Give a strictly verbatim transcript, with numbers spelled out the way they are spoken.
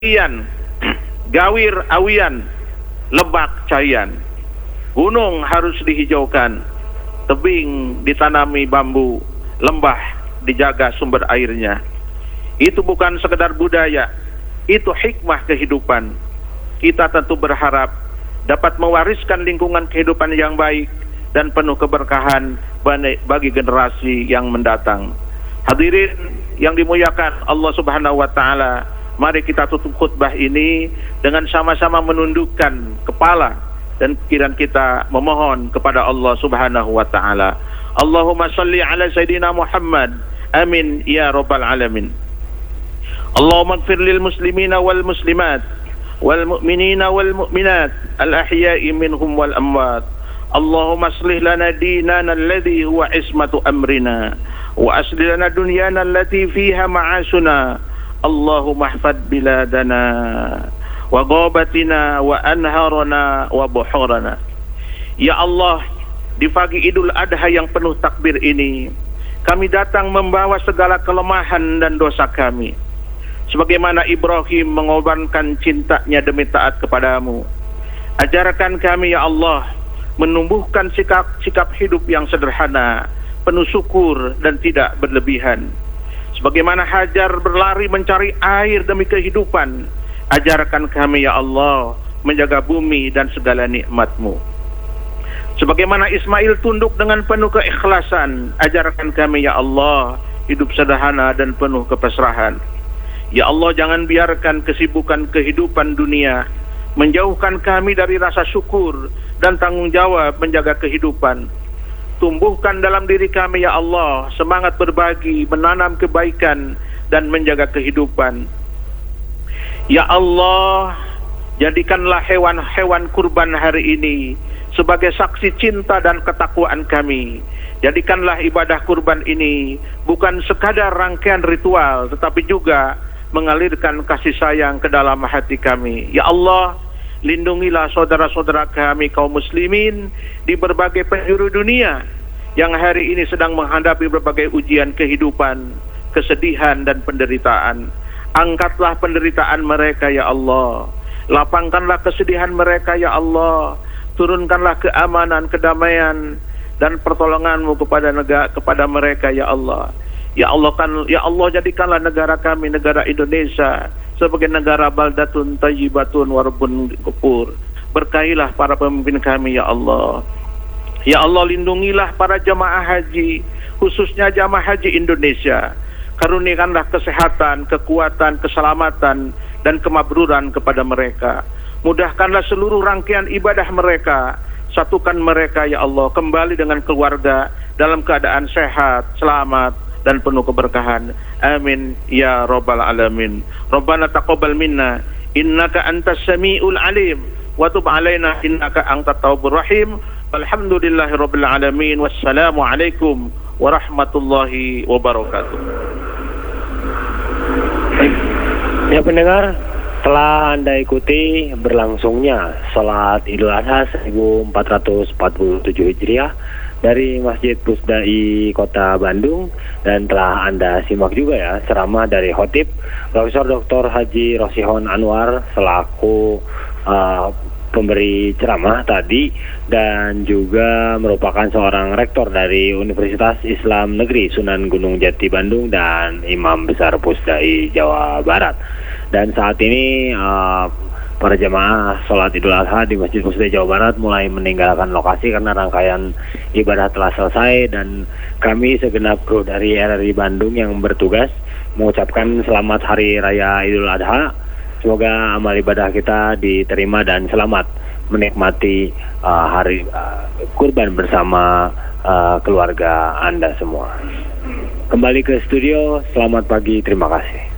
Ian, Gawir Awian, Lebak Cayan. Gunung harus dihijaukan, tebing ditanami bambu, lembah dijaga sumber airnya. Itu bukan sekedar budaya, itu hikmah kehidupan. Kita tentu berharap dapat mewariskan lingkungan kehidupan yang baik dan penuh keberkahan bagi generasi yang mendatang. Hadirin yang dimuliakan Allah Subhanahu wa taala, mari kita tutup khutbah ini dengan sama-sama menundukkan kepala dan pikiran kita memohon kepada Allah Subhanahu wa taala. Allahumma shalli ala Sayyidina Muhammad. Amin ya rabbal alamin. Allahumma ighfir lil muslimina wal muslimat wal mu'minina wal mu'minat al ahya'i minhum wal amwat. Allahumma aslih lana dinana alladhi huwa ismatu amrina wa aslih lana dunyana allati fiha ma'asuna. Allahumma ihfad biladana wa ghabatina wa anharana wa buhurana. Ya Allah, di pagi Idul Adha yang penuh takbir ini, kami datang membawa segala kelemahan dan dosa kami. Sebagaimana Ibrahim mengorbankan cintanya demi taat kepadamu, ajarkan kami ya Allah menumbuhkan sikap sikap hidup yang sederhana, penuh syukur dan tidak berlebihan. Sebagaimana Hajar berlari mencari air demi kehidupan, ajarkan kami ya Allah menjaga bumi dan segala nikmat-Mu. Sebagaimana Ismail tunduk dengan penuh keikhlasan, ajarkan kami ya Allah hidup sederhana dan penuh kepasrahan. Ya Allah, jangan biarkan kesibukan kehidupan dunia menjauhkan kami dari rasa syukur dan tanggung jawab menjaga kehidupan. Tumbuhkan dalam diri kami ya Allah semangat berbagi, menanam kebaikan dan menjaga kehidupan. Ya Allah, jadikanlah hewan-hewan kurban hari ini sebagai saksi cinta dan ketakwaan kami. Jadikanlah ibadah kurban ini bukan sekadar rangkaian ritual, tetapi juga mengalirkan kasih sayang ke dalam hati kami. Ya Allah, lindungilah saudara-saudara kami kaum muslimin di berbagai penjuru dunia yang hari ini sedang menghadapi berbagai ujian kehidupan, kesedihan dan penderitaan. Angkatlah penderitaan mereka ya Allah, lapangkanlah kesedihan mereka ya Allah, turunkanlah keamanan, kedamaian dan pertolongan-Mu kepada negara, kepada mereka ya Allah. Ya Allah, kan ya Allah, jadikanlah negara kami, negara Indonesia, sebagai negara baldatun tayyibatun warbun ghafur. Berkahilah para pemimpin kami ya Allah. Ya Allah, lindungilah para jamaah haji, khususnya jamaah haji Indonesia. Karuniakanlah kesehatan, kekuatan, keselamatan dan kemabruran kepada mereka. Mudahkanlah seluruh rangkaian ibadah mereka. Satukan mereka ya Allah kembali dengan keluarga dalam keadaan sehat, selamat dan penuh keberkahan. Amin ya rabbal alamin. Rabbana taqabbal minna innaka antas samiul alim wa tub alaina innaka antat tawwabur rahim. Alhamdulillahi rabbil alamin. Wassalamu alaikum warahmatullahi wabarakatuh. Ya pendengar, telah Anda ikuti berlangsungnya Salat Idul Adha seribu empat ratus empat puluh tujuh Hijriah dari Masjid Pusdai Kota Bandung, dan telah Anda simak juga ya ceramah dari Khotib Profesor Doktor Haji Rosyihon Anwar selaku uh, pemberi ceramah tadi, dan juga merupakan seorang rektor dari Universitas Islam Negeri Sunan Gunung Jati Bandung dan Imam Besar Pusdai Jawa Barat. Dan saat ini uh, para jemaah sholat Idul Adha di Masjid Pusdai Jawa Barat mulai meninggalkan lokasi karena rangkaian ibadah telah selesai, dan kami segenap kru dari R R I Bandung yang bertugas mengucapkan selamat Hari Raya Idul Adha. Semoga amal ibadah kita diterima dan selamat menikmati uh, hari uh, kurban bersama uh, keluarga Anda semua. Kembali ke studio, selamat pagi, terima kasih.